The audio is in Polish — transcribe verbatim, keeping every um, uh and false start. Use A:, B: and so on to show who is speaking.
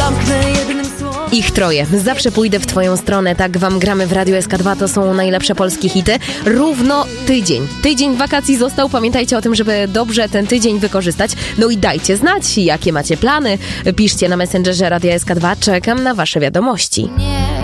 A: zamknę jednym słowem.
B: Ich troje. Zawsze pójdę w twoją stronę. Tak wam gramy w Radiu S K dwa. To są najlepsze polskie hity. Równo tydzień. Tydzień wakacji został. Pamiętajcie o tym, żeby dobrze ten tydzień wykorzystać. No i dajcie znać, jakie macie plany. Piszcie na Messengerze Radia S K dwa. Czekam na wasze wiadomości.
A: Nie